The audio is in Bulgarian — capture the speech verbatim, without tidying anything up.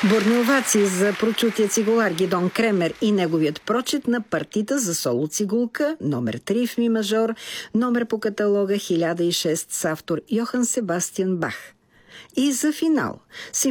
Бурни овации за прочутия цигулар Гидон Кремер и неговият прочит на партита за соло цигулка, номер три в ми мажор, номер по каталога хиляда и шест с автор Йохан Себастиан Бах. И за финал